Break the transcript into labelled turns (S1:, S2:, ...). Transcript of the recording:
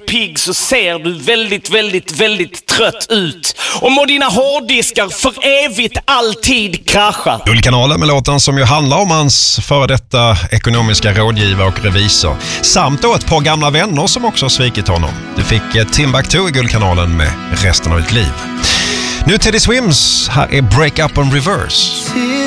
S1: pigg så ser du väldigt, väldigt, väldigt trött ut. Och må dina hårddiskar för evigt alltid krascha.
S2: Guldkanalen med låten som ju handlar om hans före detta ekonomiska rådgivare och revisor. Samt då ett par gamla vänner som också har svikit honom. Du fick Timbuktu i Guldkanalen med Resten av ditt liv. Nu Teddy Swims, här är Break Up on Reverse.